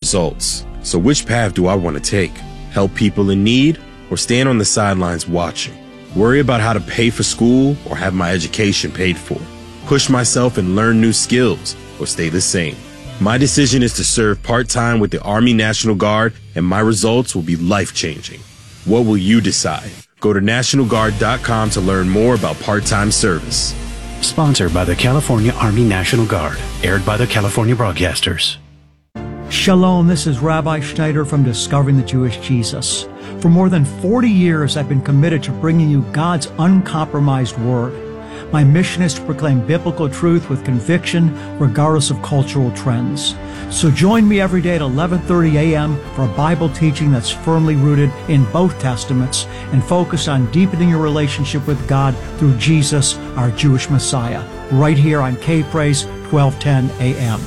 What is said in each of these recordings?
results. So which path do I want to take? Help people in need or stand on the sidelines watching? Worry about how to pay for school or have my education paid for? Push myself and learn new skills or stay the same? My decision is to serve part-time with the Army National Guard, and my results will be life-changing. What will you decide? Go to NationalGuard.com to learn more about part-time service. Sponsored by the California Army National Guard. Aired by the California Broadcasters. Shalom, this is Rabbi Schneider from Discovering the Jewish Jesus. For more than 40 years, I've been committed to bringing you God's uncompromised word. My mission is to proclaim biblical truth with conviction, regardless of cultural trends. So join me every day at 11:30 a.m. for a Bible teaching that's firmly rooted in both Testaments and focused on deepening your relationship with God through Jesus, our Jewish Messiah, right here on K-Praise, 1210 a.m.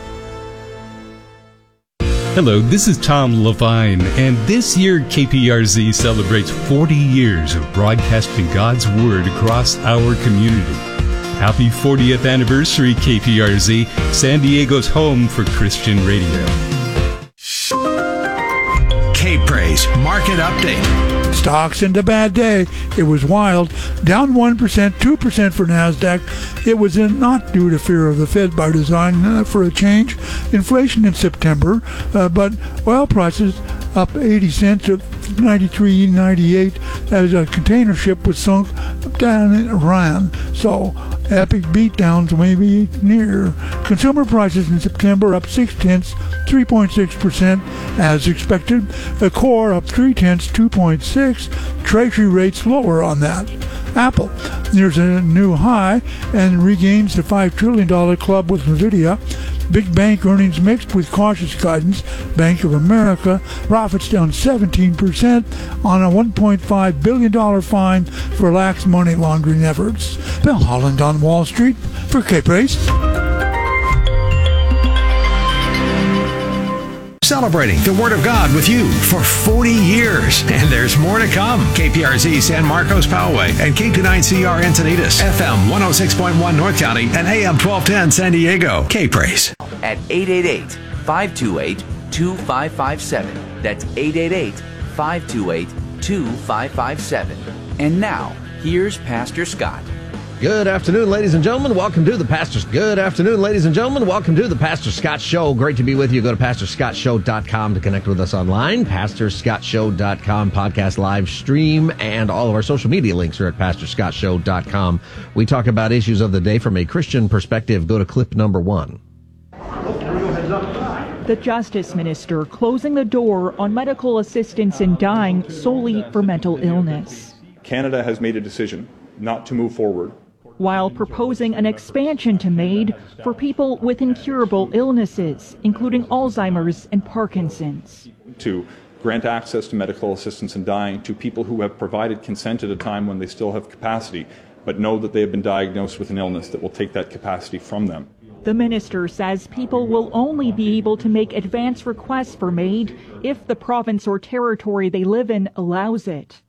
Hello, this is Tom Levine, and this year KPRZ celebrates 40 years of broadcasting God's Word across our community. Happy 40th anniversary, KPRZ, San Diego's home for Christian radio. K-Praise Market Update. Stocks into bad day. It was wild. Down 1%, 2% for NASDAQ. It was not due to fear of the Fed by design for a change. Inflation in September, but oil prices up 80 cents to 93.98 as a container ship was sunk down in Iran. So epic beatdowns may be near. Consumer prices in September up 0.6, 3.6% as expected. The core up 0.3, 2.6. Treasury rates lower on that. Apple nears a new high and regains the $5 trillion club with NVIDIA. Big bank earnings mixed with cautious guidance. Bank of America profits down 17% on a $1.5 billion fine for lax money laundering efforts. Bill Holland on Wall Street for K-Praise. Celebrating the Word of God with you for 40 years. And there's more to come. KPRZ San Marcos Poway and K29CR Encinitas, FM 106.1 North County and AM 1210 San Diego. K-Praise. At 888-528-2557. That's 888-528-2557. And now, here's Pastor Scott. Good afternoon, ladies and gentlemen. Welcome to the Pastor's. Good afternoon, ladies and gentlemen. Welcome to the Pastor Scott Show. Great to be with you. Go to PastorScottShow.com to connect with us online. PastorScottShow.com, podcast live stream, and all of our social media links are at PastorScottShow.com. We talk about issues of the day from a Christian perspective. Go to clip number 1. The Justice Minister closing the door on medical assistance in dying solely for mental illness. Canada has made a decision not to move forward, while proposing an expansion to MAID for people with incurable illnesses, including Alzheimer's and Parkinson's. To grant access to medical assistance in dying to people who have provided consent at a time when they still have capacity, but know that they have been diagnosed with an illness that will take that capacity from them. The minister says people will only be able to make advance requests for MAID if the province or territory they live in allows it.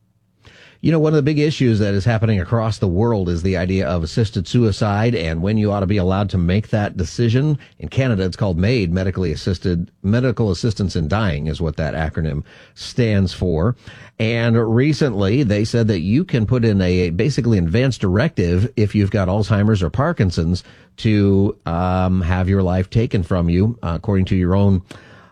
You know, one of the big issues that is happening across the world is the idea of assisted suicide and when you ought to be allowed to make that decision. In Canada, it's called MAID, medical assistance in dying is what that acronym stands for. And recently they said that you can put in a basically advance directive if you've got Alzheimer's or Parkinson's to have your life taken from you according to your own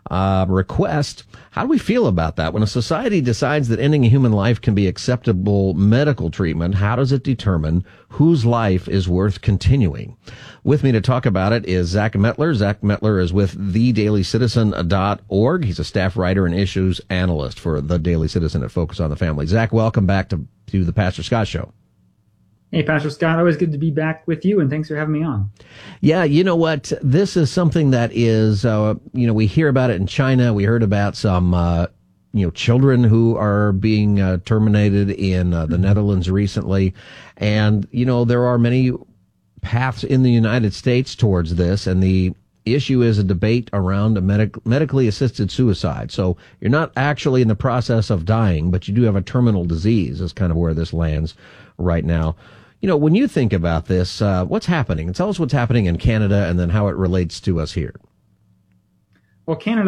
request. How do we feel about that? When a society decides that ending a human life can be acceptable medical treatment, how does it determine whose life is worth continuing? With me to talk about it is Zach Mettler. Zach Mettler is with TheDailyCitizen.org. He's a staff writer and issues analyst for The Daily Citizen at Focus on the Family. Zach, welcome back to the Pastor Scott Show. Hey, Pastor Scott, always good to be back with you, and thanks for having me on. Yeah, you know what? This is something that is, we hear about it in China. We heard about some, children who are being terminated in the Netherlands recently. And, there are many paths in the United States towards this, and the issue is a debate around a medically assisted suicide. So you're not actually in the process of dying, but you do have a terminal disease is kind of where this lands right now. When you think about this, what's happening? And tell us what's happening in Canada and then how it relates to us here. Well, Canada